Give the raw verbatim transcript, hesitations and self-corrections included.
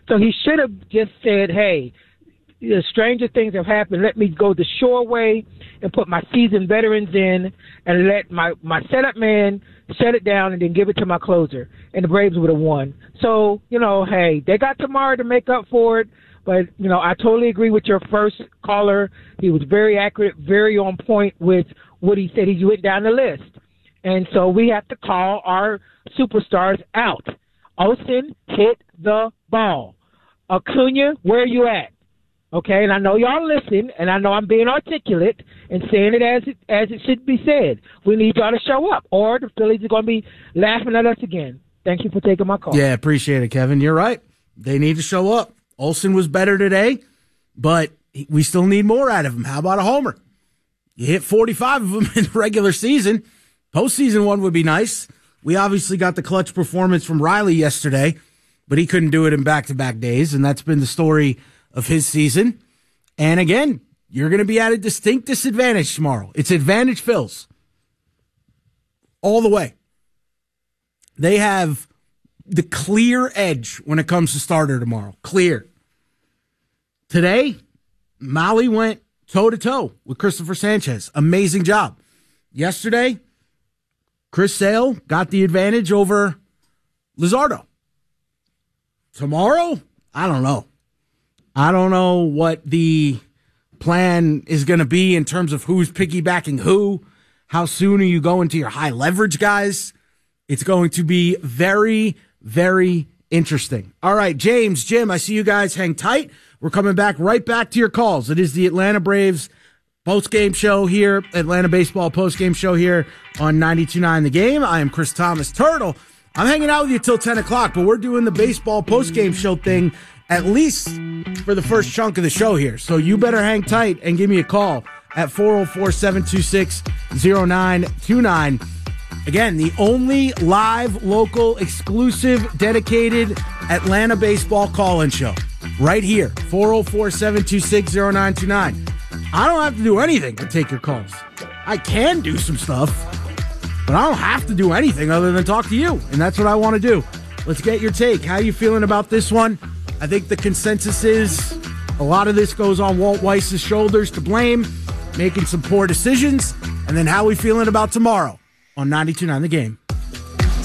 So he should have just said, hey, the stranger things have happened. Let me go the sure way and put my seasoned veterans in and let my, my setup man shut it down and then give it to my closer. And the Braves would have won. So, you know, hey, they got tomorrow to make up for it. But, you know, I totally agree with your first caller. He was very accurate, very on point with what he said. He went down the list. And so we have to call our superstars out. Olsen hit the ball. Acuna, where are you at? Okay, and I know y'all listen, and I know I'm being articulate and saying it as it as it should be said. We need y'all to show up, or the Phillies are going to be laughing at us again. Thank you for taking my call. Yeah, appreciate it, Kevin. You're right. They need to show up. Olsen was better today, but we still need more out of him. How about a homer? You hit forty-five of them in the regular season. Postseason one would be nice. We obviously got the clutch performance from Riley yesterday, but he couldn't do it in back-to-back days, and that's been the story of his season. And again, you're going to be at a distinct disadvantage tomorrow. It's advantage Phils. All the way. They have the clear edge when it comes to starter tomorrow. Clear. Today, Mahle went toe-to-toe with Christopher Sanchez. Amazing job. Yesterday, Chris Sale got the advantage over Luzardo. Tomorrow, I don't know. I don't know what the plan is going to be in terms of who's piggybacking who. How soon are you going to your high leverage guys? It's going to be very, very interesting. All right, James, Jim, I see you guys. Hang tight. We're coming back right back to your calls. It is the Atlanta Braves post-game show here, Atlanta Baseball post-game show here on ninety-two point nine The Game. I am Chris Thomas Turtle. I'm hanging out with you till ten o'clock, but we're doing the baseball post-game show thing at least for the first chunk of the show here. So you better hang tight and give me a call at four oh four, seven two six, oh nine two nine. Again, the only live, local, exclusive, dedicated Atlanta baseball call-in show. Right here, four oh four, seven two six, oh nine two nine. I don't have to do anything to take your calls. I can do some stuff, but I don't have to do anything other than talk to you, and that's what I want to do. Let's get your take. How you feeling about this one? I think the consensus is a lot of this goes on Walt Weiss's shoulders to blame, making some poor decisions, and then how we feeling about tomorrow on ninety-two point nine The Game.